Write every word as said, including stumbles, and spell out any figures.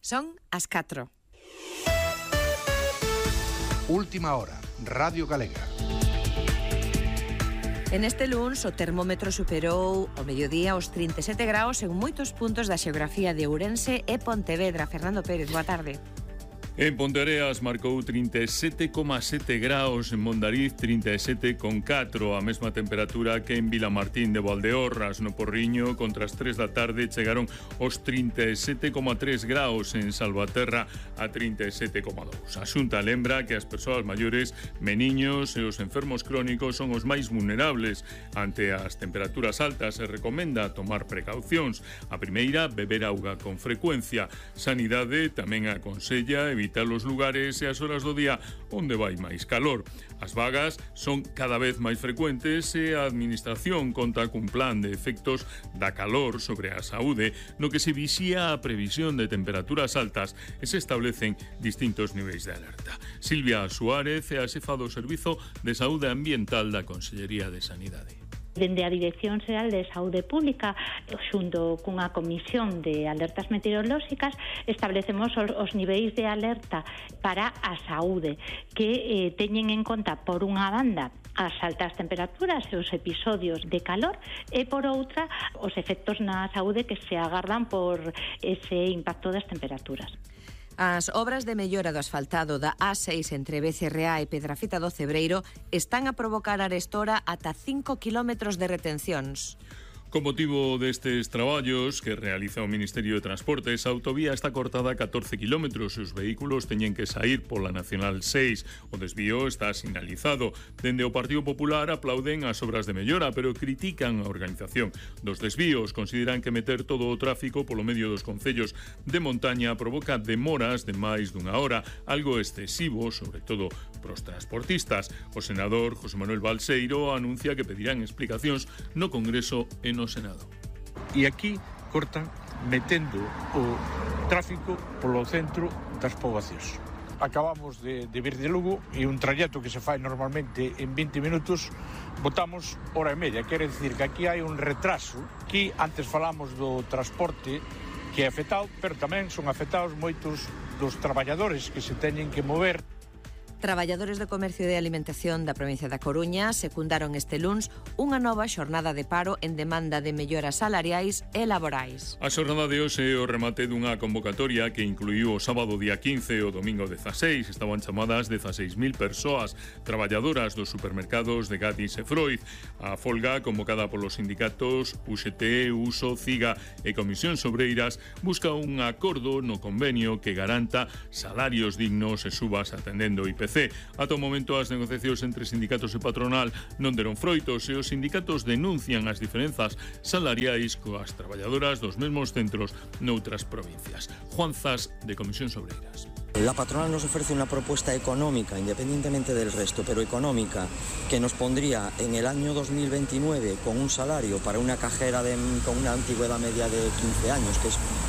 Son as catro. Última hora, Radio Galega. En este luns o termómetro superou ao mediodía os trinta e sete graus en moitos puntos da xeografía de Ourense e Pontevedra. Fernando Pérez, boa tarde. En Ponteareas marcou trinta e sete coma sete graus, en Mondariz trinta e sete coma catro, a mesma temperatura que en Vilamartín de Valdeorras. No Porriño, contra as tres da tarde, chegaron os trinta e sete coma tres graus, en Salvaterra a trinta e sete coma dous. A Xunta lembra que as persoas maiores, meniños e os enfermos crónicos son os máis vulnerables. Ante as temperaturas altas se recomenda tomar precaucións. A primeira, beber auga con frecuencia. Sanidade tamén aconsella evitar evitar os lugares e as horas do día onde vai máis calor. As vagas son cada vez máis frecuentes e a Administración conta cun plan de efectos da calor sobre a saúde no que se vixía a previsión de temperaturas altas e se establecen distintos niveis de alerta. Silvia Suárez é a xefa do Servizo de Saúde Ambiental da Consellería de Sanidade. Dende a Dirección Xeral de Saúde Pública, xunto cunha comisión de alertas meteorolóxicas, establecemos os, os niveis de alerta para a saúde, que eh, teñen en conta, por unha banda, as altas temperaturas e os episodios de calor, e por outra, os efectos na saúde que se agardan por ese impacto das temperaturas. As obras de mellora do asfaltado da A seis entre Becerreá e Pedrafita do Cebreiro están a provocar arestora ata cinco kilómetros de retencións. Con motivo destes traballos que realiza o Ministerio de Transportes, a autovía está cortada a catorce kilómetros e os vehículos teñen que sair pola Nacional seis. O desvío está sinalizado. Dende o Partido Popular aplauden as obras de mellora, pero critican a organización dos desvíos. Consideran que meter todo o tráfico polo medio dos concellos de montaña provoca demoras de máis dunha hora, algo excesivo, sobre todo pros transportistas. O senador José Manuel Balseiro anuncia que pedirán explicacións no Congreso e no Senado. E aquí cortan metendo o tráfico polo centro das poboacións. Acabamos de, de vir de Lugo e un trayecto que se fai normalmente en vinte minutos botamos hora e media. Quere dicir que aquí hai un retraso. Aquí antes falamos do transporte que é afectado, pero tamén son afectados moitos dos traballadores que se teñen que mover. Traballadores do Comercio e de Alimentación da provincia da Coruña secundaron este luns unha nova xornada de paro en demanda de melloras salariais e laborais. A xornada de hoxe é o remate dunha convocatoria que incluiu o sábado día quince e o domingo dezaseis. Estaban chamadas dezaseis mil persoas traballadoras dos supermercados de Gadis e Freud. A folga convocada polos sindicatos U X T, U S O, CIGA e Comisión Obreiras busca un acordo no convenio que garanta salarios dignos e subas atendendo o I P C. Ata o momento as negociacións entre sindicatos e patronal non deron froitos e os sindicatos denuncian as diferenzas salariais coas traballadoras dos mesmos centros noutras provincias. Juan Zas, de Comisión Obreiras. La patronal nos ofrece una propuesta económica, independientemente del resto, pero económica, que nos pondría en el año dos mil veintinueve con un salario para una cajera de, con una antigüedad media de quince años, que es